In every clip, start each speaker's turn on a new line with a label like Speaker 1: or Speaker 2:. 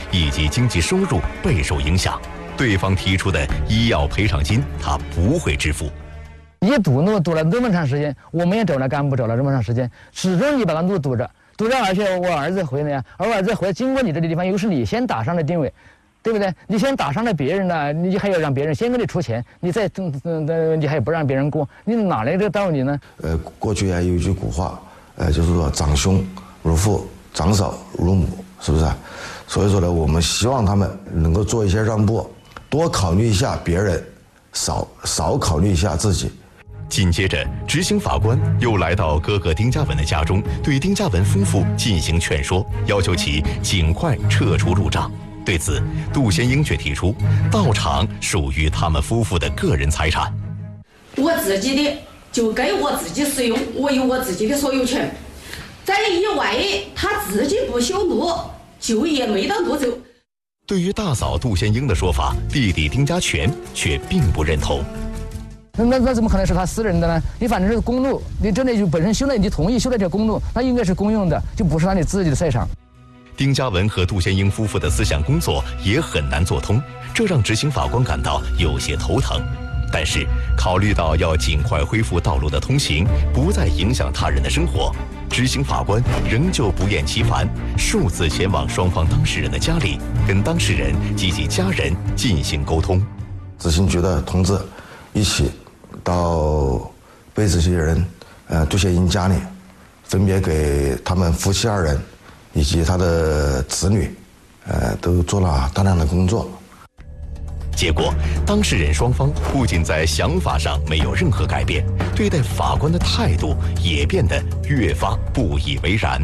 Speaker 1: 以及经济收入备受影响。对方提出的医药赔偿金，他不会支付。
Speaker 2: 你堵路堵了那么长时间，我们也找了干部找了这么长时间，始终你把那路堵着，而且我儿子回来呀，而我儿子回来经过你这个地方，又是你先打上了定位，对不对？你先打上了别人呢，你还要让别人先给你出钱，你再你还不让别人过，你哪来的道理呢？
Speaker 3: 过去有一句古话，就是说长兄如父，长嫂如母，是不是？所以说呢，我们希望他们能够做一些让步，多考虑一下别人，少考虑一下自己。
Speaker 1: 紧接着，执行法官又来到哥哥丁家文的家中，对丁家文夫妇进行劝说，要求其尽快撤出入账。对此，杜先英却提出，道场属于他们夫妇的个人财产，
Speaker 4: 我自己的就该我自己使用，我有我自己的所有权。在以外，他自己不修路，就也没得路走。
Speaker 1: 对于大嫂杜先英的说法，弟弟丁家全却并不认同。
Speaker 2: 那怎么可能是他私人的呢？你反正是公路，你这里就本身修了，你同意修了这公路，那应该是公用的，就不是他你自己的赛场。
Speaker 1: 丁家文和杜先英夫妇的思想工作也很难做通，这让执行法官感到有些头疼。但是考虑到要尽快恢复道路的通行，不再影响他人的生活，执行法官仍旧不厌其烦，数次前往双方当事人的家里，跟当事人及其家人进行沟通。
Speaker 3: 执行局的同志一起到被执行人杜先英家里，分别给他们夫妻二人以及他的子女都做了大量的工作。
Speaker 1: 结果，当事人双方不仅在想法上没有任何改变，对待法官的态度也变得越发不以为然。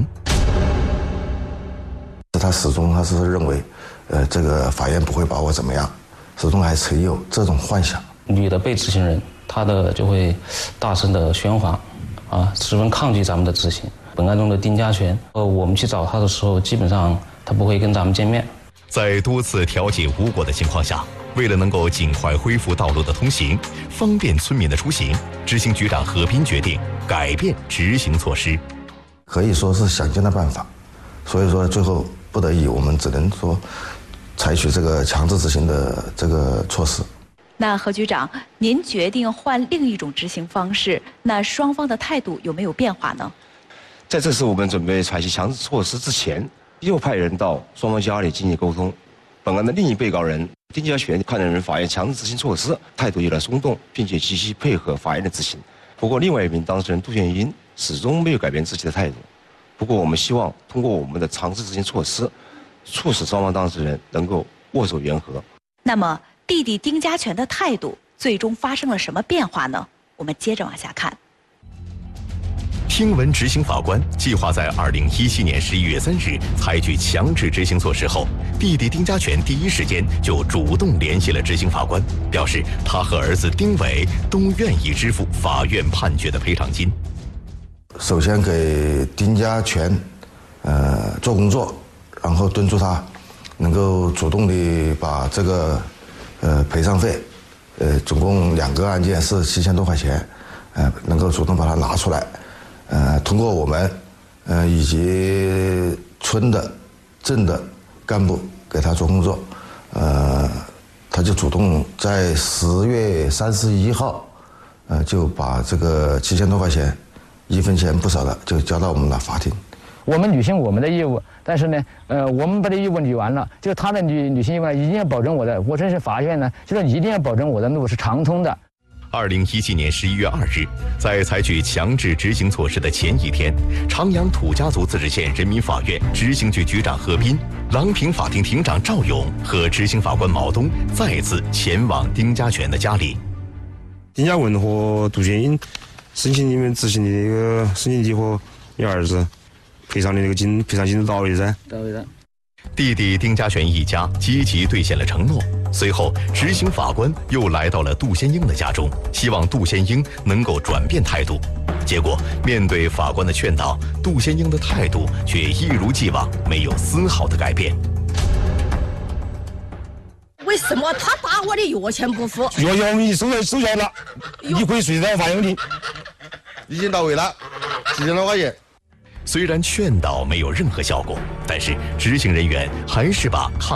Speaker 3: 他始终是认为，这个法院不会把我怎么样，始终还存有这种幻想。
Speaker 5: 女的被执行人，她就会大声的喧哗，十分抗拒咱们的执行。本案中的丁家全，我们去找他的时候，基本上他不会跟咱们见面。
Speaker 1: 在多次调解无果的情况下，为了能够尽快恢复道路的通行，方便村民的出行，执行局长何斌决定改变执行措施，
Speaker 3: 可以说是想尽了办法。所以说最后不得已，我们只能说采取这个强制执行的这个措施。
Speaker 6: 那何局长，您决定换另一种执行方式，那双方的态度有没有变化呢？
Speaker 7: 在这次我们准备采取强制措施之前，又派人到双方家里进行沟通。本案的另一被告人丁家全判认法院强制执行措施，态度有点松动，并且积极配合法院的执行。不过，另外一名当事人杜先英始终没有改变自己的态度。不过，我们希望通过我们的强制执行措施，促使双方当事人能够握手言和。
Speaker 6: 那么，弟弟丁家全的态度最终发生了什么变化呢？我们接着往下看。
Speaker 1: 听闻执行法官计划在2017年11月3日采取强制执行措施后，弟弟丁家全第一时间就主动联系了执行法官，表示他和儿子丁伟都愿意支付法院判决的赔偿金。
Speaker 3: 首先给丁家全做工作，然后敦促他能够主动的把这个赔偿费，总共2个案件是7000多块钱，能够主动把它拿出来。通过我们以及村的镇的干部给他做工作，他就主动在10月31号就把这个7000多块钱1分钱不少的就交到我们的法庭。
Speaker 2: 我们履行我们的义务，但是呢，我们把这义务履完了，就是他的履行义务呢，一定要保证我这是法院呢，就是一定要保证我的路是畅通的。
Speaker 1: 2017年11月2日，在采取强制执行措施的前一天，长阳土家族自治县人民法院执行局局长何斌、郎平法庭庭长赵勇和执行法官毛东再次前往丁家全的家里。
Speaker 8: 丁家文和杜先英申请你们执行的那个申请你和你儿子赔偿的那个赔偿金都到位噻？
Speaker 2: 到位了。
Speaker 1: 弟弟丁家全一家积极兑现了承诺。随后，执行法官又来到了杜先英的家中，希望杜先英能够转变态度。结果，面对法官的劝导，杜先英的态度却一如既往，没有丝毫的改变。
Speaker 4: 为什么他打我的药钱不付？
Speaker 8: 药你收下了，你可以随到法院领。
Speaker 9: 已经到位了，7000多块钱。
Speaker 1: 虽然劝导没有任何效果，但是执行人员还是把抗